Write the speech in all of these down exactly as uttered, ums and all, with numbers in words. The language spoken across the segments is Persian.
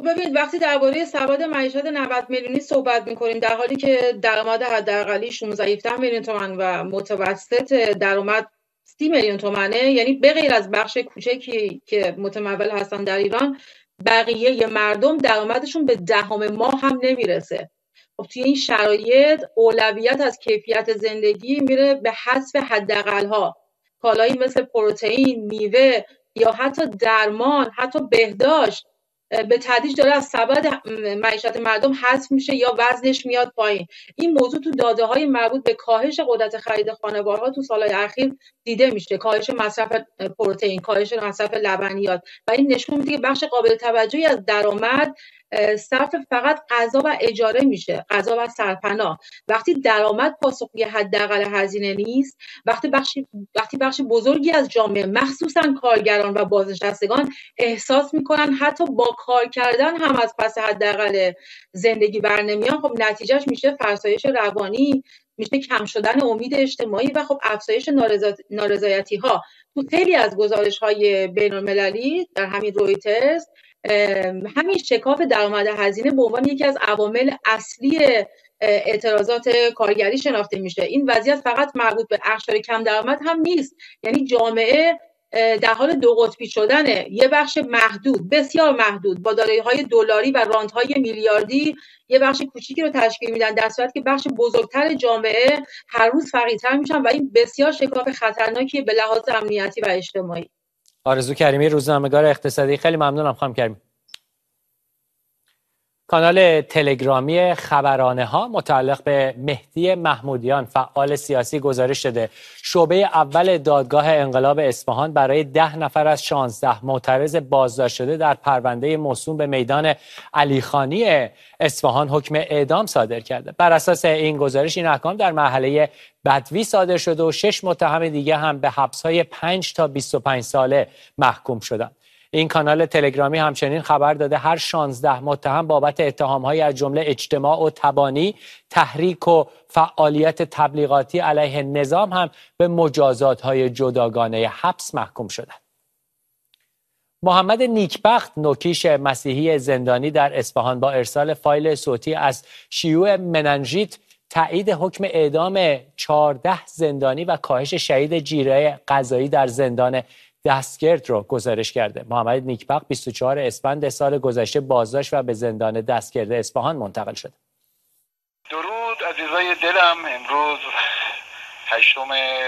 ببینید وقتی درباره سواد معیشت نود میلیونی صحبت میکنیم در حالی که درآمد حداقلی شانزده هفده میلیون تومان و متوسط درآمد سی میلیون تومانه، یعنی به غیر از بخش کوچکی که متمول هستن در ایران، بقیه مردم درآمدشون به دهم ماه هم نمیرسه. خب توی این شرایط اولویت از کیفیت زندگی میره به حذف حداقل‌ها. کالایی مثل پروتئین، میوه یا حتی درمان، حتی بهداشت به تدریج داره از سبد معیشت مردم حذف میشه یا وزنش میاد پایین. این موضوع تو داده‌های مربوط به کاهش قدرت خرید خانوارها تو سالهای اخیر دیده میشه، کاهش مصرف پروتئین، کاهش مصرف لبنیات، و این نشون میده که بخش قابل توجهی از درآمد صرف فقط غذا و اجاره میشه، غذا و سرپناه. وقتی درآمد پاسخگوی حداقل هزینه نیست، وقتی بخش وقتی بخش بزرگی از جامعه مخصوصا کارگران و بازنشستگان احساس میکنن حتی با کار کردن هم از پس حداقل زندگی برنمیان، خب نتیجهش میشه فرسایش روانی، میشه کم شدن امید اجتماعی و خب افزایش نارضایتی ها. تو خیلی از گزارش های بین المللی در همین رویترز همین شکاف درآمد هزینه به عنوان یکی از عوامل اصلی اعتراضات کارگری شناخته میشه. این وضعیت فقط مربوط به اقشار کم درآمد هم نیست، یعنی جامعه در حال دو قطبی شدنه. یه بخش محدود، بسیار محدود، با دارایی‌های دلاری و رانت‌های میلیاردی یه بخش کوچیکی رو تشکیل میدن، در صورتی که بخش بزرگتر جامعه هر روز فقیرتر میشن و این بسیار شکاف خطرناکیه به لحاظ امنیتی و اجتماعی. آرزو کریمی، روزنامه‌نگار اقتصادی، خیلی ممنونم خانم کریمی. کانال تلگرامی خبرانه ها متعلق به مهدی محمودیان فعال سیاسی گزارش شده شعبه اول دادگاه انقلاب اصفهان برای ده نفر از شانزده معترض بازداشت شده در پرونده موسوم به میدان علیخانی اصفهان حکم اعدام صادر کرده. بر اساس این گزارش این احکام در مرحله بدوی صادر شده و شش متهم دیگه هم به حبس‌های پنج تا بیست و پنج ساله محکوم شدند. این کانال تلگرامی همچنین خبر داده هر شانزده متهم بابت اتهام‌های از جمله اجتماع و تبانی، تحریک و فعالیت تبلیغاتی علیه نظام هم به مجازات‌های جداگانه حبس محکوم شدند. محمد نیکبخت، نوکیش مسیحی زندانی در اصفهان، با ارسال فایل صوتی از شیوع مننژیت تایید حکم اعدام چهارده زندانی و کاهش شهید جیره قضایی در زندان دستگرد رو گزارش کرده. محمد نیکبخت بیست و چهارم اسفند سال گذشته بازداشت و به زندان دستگرد اصفهان منتقل شد. درود عزیزای دلم، امروز هشتم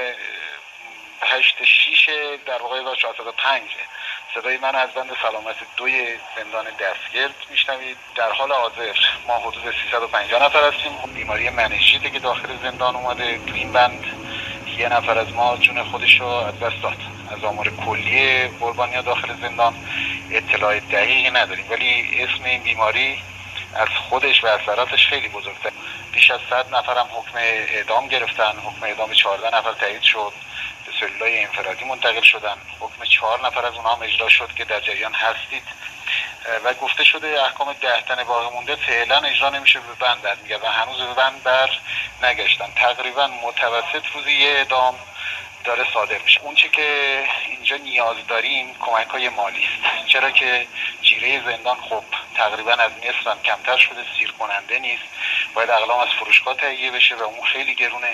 هشت شیش در واقع هزار و چهارصد و پنج صدای من از بند سلامت دوی زندان دستگرد میشنوید. در حال حاضر ما حدود سیصد و پنجاه نفر هستیم. بیماری مننژیت که داخل زندان اومده، تو این بند یه نفر از ما جون خودش رو از دست داد. از آمار کلی قربانیان داخل زندان اطلاع دقیقی نداریم، ولی اسم این بیماری از خودش و اثراتش خیلی بزرگتر. بیش از صد نفر هم حکم اعدام گرفتن. حکم اعدام چهارده نفر تایید شد، به سلولای انفرادی منتقل شدن. حکم چهار نفر از اونها هم اجرا شد که در جریان هستید و گفته شده احکام ده تن باقی مونده فعلا اجرا نمیشه، به بند برمیگردن و هنوز به بند بر نگشتن. تقریبا متوسط روزی یه اعدام داره صادر میشه. اون چی که اینجا نیاز داریم کمک های مالی است، چرا که جیره زندان خب تقریبا از نصف هم کمتر شده، سیر کننده نیست، باید اقلام از فروشگاه تهیه بشه و اون خیلی گرونه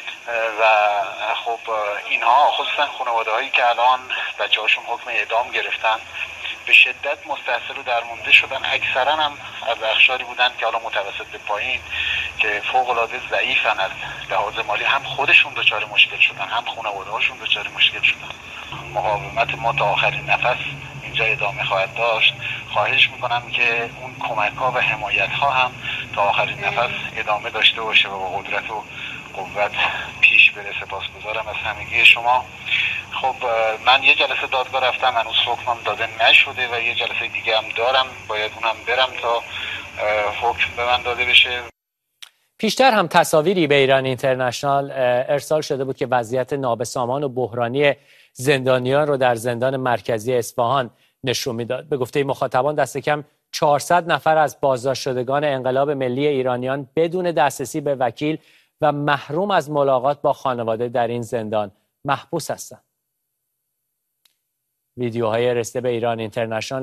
و خب اینها خصوصا خانواده هایی که الان بچه هاشون حکم اعدام گرفتن به شدت مستحصل و درمونده شدن. اکثرا هم از اقشاری بودن که حالا متوسط به پایین که فوق العاده ضعیفن از لحاظ مالی، هم خودشون دچار مشکل شدن هم خانواده هاشون دچار مشکل شدن. مقاومت ما تا آخرین نفس اینجا ادامه خواهد داشت. خواهش میکنم که اون کمک ها و حمایت ها هم تا آخرین نفس ادامه داشته باشه و با قدرت و قوت پیش بره. سپاسگزارم از همگی شما. خب من یه جلسه دادگاه رفتم، هنوز حکمم داده نشده و یه جلسه دیگه هم دارم، باید اونم برم تا حکم به من داده بشه. پیشتر هم تصاویری به ایران اینترنشنال ارسال شده بود که وضعیت نابسامان و بحرانی زندانیان رو در زندان مرکزی اصفهان نشون میداد. به گفته مخاطبان دست کم چهارصد نفر از بازداشت شدگان انقلاب ملی ایرانیان بدون دسترسی به وکیل و محروم از ملاقات با خانواده در این زندان محبوس هستند. ویدیوهای رسیده به ایران اینترنشنال